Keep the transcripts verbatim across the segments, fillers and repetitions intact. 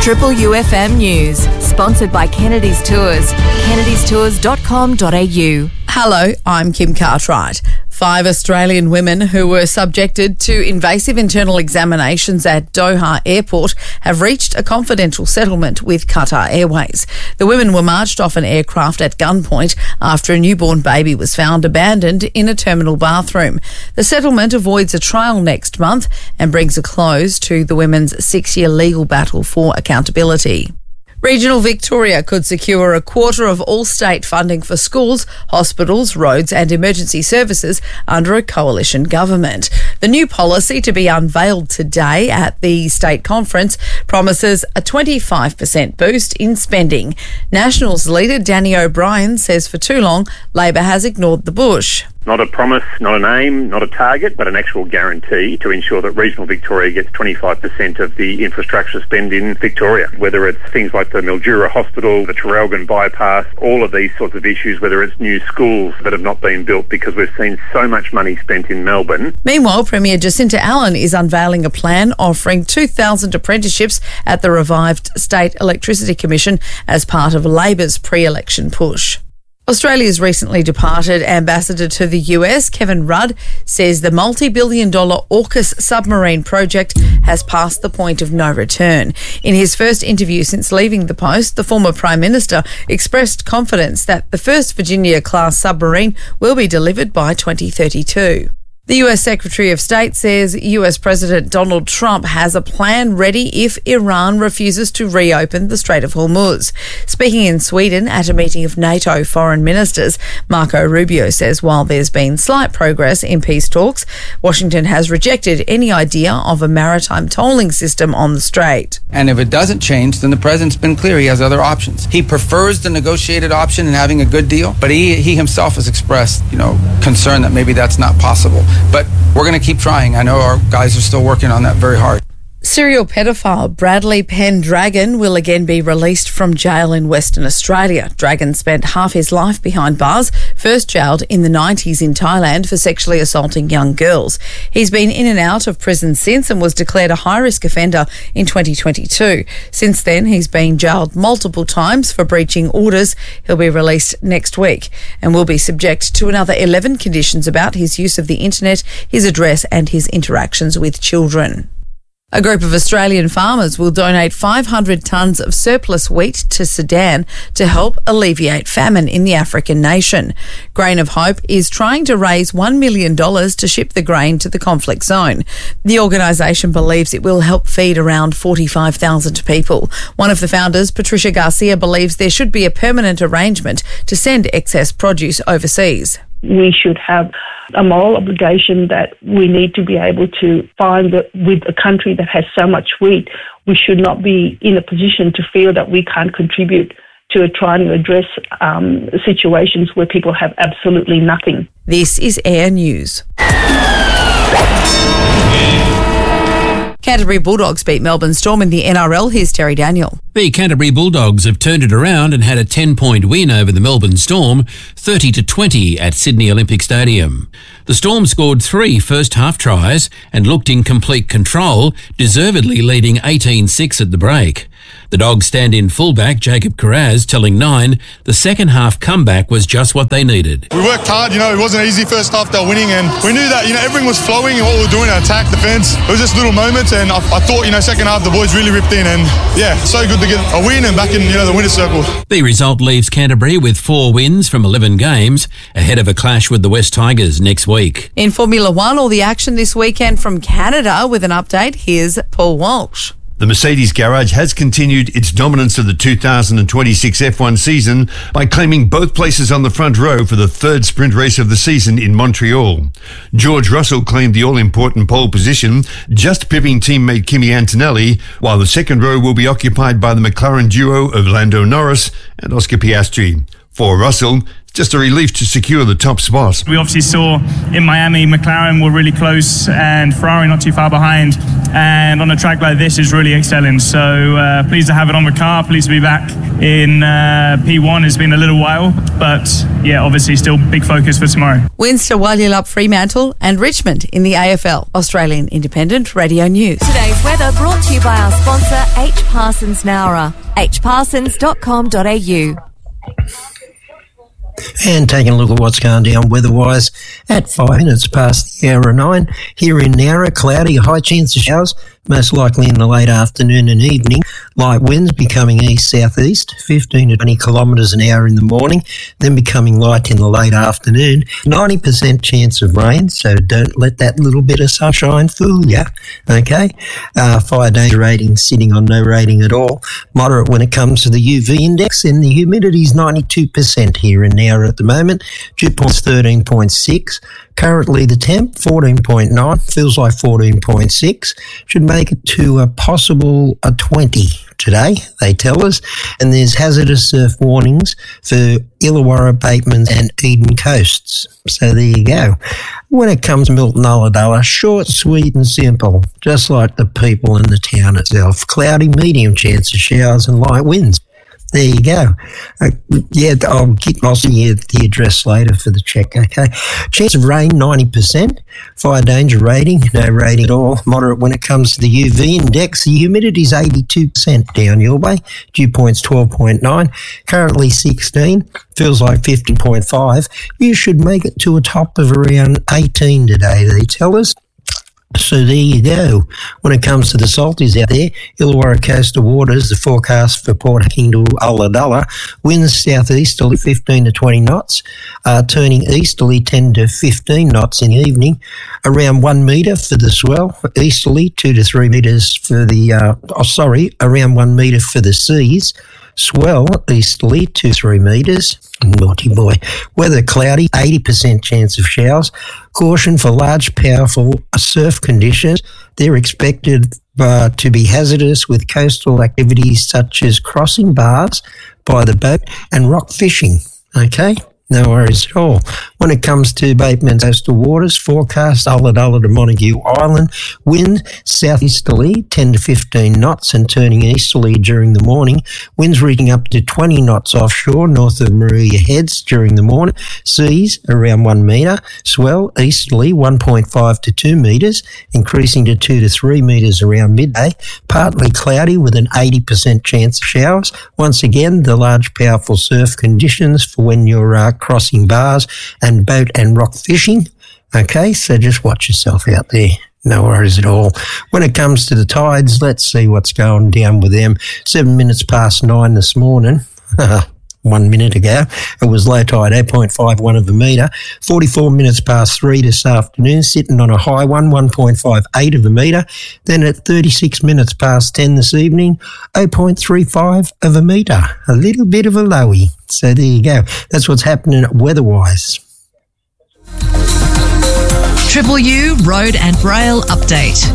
Triple U F M News, sponsored by Kennedy's Tours, kennedys tours dot com dot a u. Hello, I'm Kim Cartwright. Five Australian women who were subjected to invasive internal examinations at Doha Airport have reached a confidential settlement with Qatar Airways. The women were marched off an aircraft at gunpoint after a newborn baby was found abandoned in a terminal bathroom. The settlement avoids a trial next month and brings a close to the women's six-year legal battle for accountability. Regional Victoria could secure a quarter of all state funding for schools, hospitals, roads and emergency services under a coalition government. The new policy, to be unveiled today at the state conference, promises a twenty-five percent boost in spending. Nationals leader Danny O'Brien says for too long Labor has ignored the bush. Not a promise, not an aim, not a target, but an actual guarantee to ensure that regional Victoria gets twenty-five percent of the infrastructure spend in Victoria, whether it's things like the Mildura Hospital, the Traralgon Bypass, all of these sorts of issues, whether it's new schools that have not been built, because we've seen so much money spent in Melbourne. Meanwhile, Premier Jacinta Allen is unveiling a plan offering two thousand apprenticeships at the revived State Electricity Commission as part of Labor's pre-election push. Australia's recently departed ambassador to the U S, Kevin Rudd, says the multi-billion dollar AUKUS submarine project has passed the point of no return. In his first interview since leaving the post, the former Prime Minister expressed confidence that the first Virginia-class submarine will be delivered by twenty thirty-two. The U S Secretary of State says U S President Donald Trump has a plan ready if Iran refuses to reopen the Strait of Hormuz. Speaking in Sweden at a meeting of NATO foreign ministers, Marco Rubio says while there's been slight progress in peace talks, Washington has rejected any idea of a maritime tolling system on the strait. And if it doesn't change, then the president's been clear he has other options. He prefers the negotiated option and having a good deal, but he, he himself has expressed, you know, concern that maybe that's not possible. But we're going to keep trying. I know our guys are still working on that very hard. Serial pedophile Bradley Pendragon will again be released from jail in Western Australia. Dragon spent half his life behind bars, first jailed in the nineties in Thailand for sexually assaulting young girls. He's been in and out of prison since and was declared a high-risk offender in twenty twenty-two. Since then, he's been jailed multiple times for breaching orders. He'll be released next week and will be subject to another eleven conditions about his use of the internet, his address and his interactions with children. A group of Australian farmers will donate five hundred tonnes of surplus wheat to Sudan to help alleviate famine in the African nation. Grain of Hope is trying to raise one million dollars to ship the grain to the conflict zone. The organisation believes it will help feed around forty-five thousand people. One of the founders, Patricia Garcia, believes there should be a permanent arrangement to send excess produce overseas. We should have a moral obligation that we need to be able to find that with a country that has so much wheat, we should not be in a position to feel that we can't contribute to trying to address um, situations where people have absolutely nothing. This is Air News. Canterbury Bulldogs beat Melbourne Storm in the N R L. Here's Terry Daniel. The Canterbury Bulldogs have turned it around and had a ten-point win over the Melbourne Storm, thirty to twenty at Sydney Olympic Stadium. The Storm scored three first-half tries and looked in complete control, deservedly leading eighteen six at the break. The Dogs stand-in fullback Jacob Carraz telling Nine the second-half comeback was just what they needed. We worked hard, you know, it wasn't easy first half, they were winning, and we knew that, you know, everything was flowing and what we were doing, attack, defence. It was just little moments, and I, I thought, you know, second half the boys really ripped in, and yeah, so good to get a win and back in, you know, the winner's circle. The result leaves Canterbury with four wins from eleven games, ahead of a clash with the West Tigers next week. In Formula One, all the action this weekend from Canada. With an update, here's Paul Walsh. The Mercedes Garage has continued its dominance of the two thousand twenty-six F one season by claiming both places on the front row for the third sprint race of the season in Montreal. George Russell claimed the all-important pole position, just pipping teammate Kimi Antonelli, while the second row will be occupied by the McLaren duo of Lando Norris and Oscar Piastri. For Russell, just a relief to secure the top spot. We obviously saw in Miami, McLaren were really close and Ferrari not too far behind. And on a track like this is really excelling. So uh, pleased to have it on the car. Pleased to be back in uh, P one. It's been a little while, but yeah, obviously still big focus for tomorrow. Wins to Walyalup, Fremantle and Richmond in the A F L. Australian Independent Radio News. Today's weather brought to you by our sponsor H Parsons Nowra, h parsons dot com dot a u. And taking a look at what's going down weather-wise at five minutes past the hour of nine. Here in Nowra, cloudy, high chance of showers, most likely in the late afternoon and evening. Light winds becoming east-southeast, fifteen to twenty kilometres an hour in the morning, then becoming light in the late afternoon. ninety percent chance of rain, so don't let that little bit of sunshine fool you, okay? Uh, fire danger rating sitting on no rating at all. Moderate when it comes to the U V index, and the humidity is ninety-two percent here in Nowra at the moment. Dew point's thirteen point six. Currently the temp, fourteen point nine, feels like fourteen point six. Should make it to a possible a twenty today, they tell us. And there's hazardous surf warnings for Illawarra, Bateman and Eden coasts. So there you go. When it comes to Milton Ulladulla, short, sweet and simple, just like the people in the town itself. Cloudy, medium chance of showers and light winds. There you go. Uh, yeah, I'll get I'll see you the address later for the check, okay? Chance of rain, ninety percent. Fire danger rating, no rating at all. Moderate when it comes to the U V index. The humidity is eighty-two percent down your way. Dew point's twelve point nine. Currently sixteen. Feels like fifteen point five. You should make it to a top of around eighteen today, they tell us. So there you go. When it comes to the salties out there, Illawarra coastal waters, the forecast for Port Hacking to Ulladulla, winds southeasterly fifteen to twenty knots, uh, turning easterly ten to fifteen knots in the evening, around one metre for the swell, easterly two to three metres for the, uh, oh sorry, around one metre for the seas, swell easterly two to three metres. Naughty boy. Weather cloudy, eighty percent chance of showers. Caution for large, powerful surf conditions. They're expected uh, to be hazardous with coastal activities such as crossing bars by the boat and rock fishing. Okay? No worries at all. When it comes to Bateman's coastal waters, forecast Ulladulla to Montague Island, wind southeasterly ten to fifteen knots and turning easterly during the morning. Winds reaching up to twenty knots offshore north of Maria Heads during the morning. Seas around one metre. Swell easterly one point five to two metres, increasing to two to three metres around midday. Partly cloudy with an eighty percent chance of showers. Once again, the large, powerful surf conditions for when you're uh, crossing bars and boat and rock fishing. Okay, so just watch yourself out there. No worries at all. When it comes to the tides, let's see what's going down with them. Seven minutes past nine this morning. One minute ago, it was low tide, eight point five one of a metre. forty-four minutes past three this afternoon, sitting on a high one, one point five eight of a metre. Then at thirty-six minutes past ten this evening, zero point three five of a metre. A little bit of a lowie. So there you go. That's what's happening weather-wise. Triple U Road and Rail Update.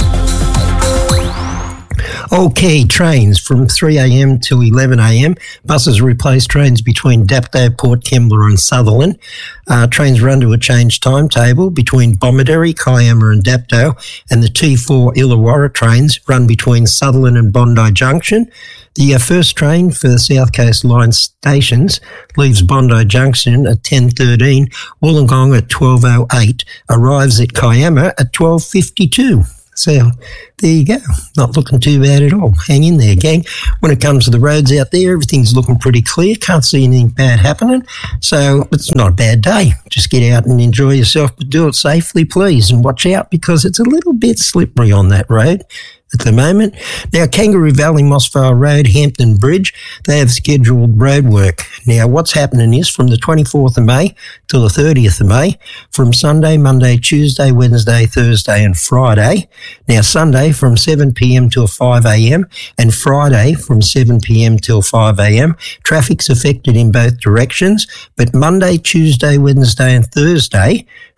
Okay, trains from three a.m. till eleven a.m. Buses replace trains between Dapto, Port Kembla and Sutherland. Uh, trains run to a changed timetable between Bomaderry, Kiama and Dapto, and the T four Illawarra trains run between Sutherland and Bondi Junction. The uh, first train for the South Coast Line stations leaves Bondi Junction at ten thirteen, Wollongong at twelve oh eight, arrives at Kiama at twelve fifty-two. So there you go. Not looking too bad at all. Hang in there, gang. When it comes to the roads out there, everything's looking pretty clear. Can't see anything bad happening. So it's not a bad day. Just get out and enjoy yourself, but do it safely, please. And watch out because it's a little bit slippery on that road at the moment. Now, Kangaroo Valley, Mossvale Road, Hampton Bridge, they have scheduled road work. Now, what's happening is from the twenty-fourth of May till the thirtieth of May, from Sunday, Monday, Tuesday, Wednesday, Thursday and Friday. Now, Sunday from seven p.m. till five a.m. and Friday from seven p.m. till five a.m. Traffic's affected in both directions, but Monday, Tuesday, Wednesday and Thursday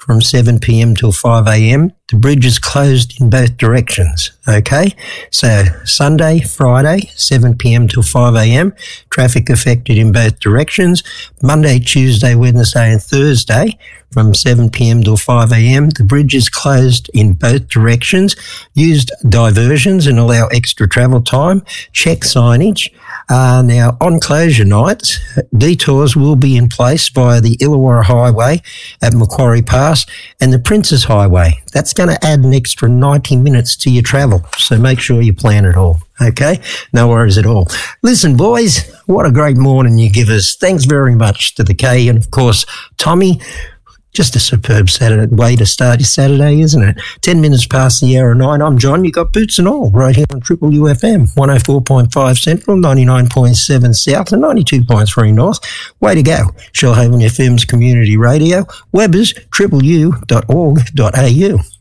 from seven p.m. till five a.m. The bridge is closed in both directions, okay? So Sunday, Friday, seven p.m. till five a.m. Traffic affected in both directions. Monday, Tuesday, Wednesday and Thursday from seven p.m. till five a.m. The bridge is closed in both directions. Use diversions and allow extra travel time. Check signage. Uh, now, on closure nights, detours will be in place via the Illawarra Highway at Macquarie Pass and the Princes Highway. That's going to add an extra ninety minutes to your travel, so make sure you plan it all, okay? No worries at all. Listen, boys, what a great morning you give us. Thanks very much to the K and, of course, Tommy. Just a superb Saturday way to start your Saturday, isn't it? Ten minutes past the hour nine. I'm John. You got boots and all right here on Triple U F M, one oh four point five Central, ninety-nine point seven South and ninety-two point three North. Way to go. Shellhaven F M's community radio. Webbers, triple u dot org dot a u.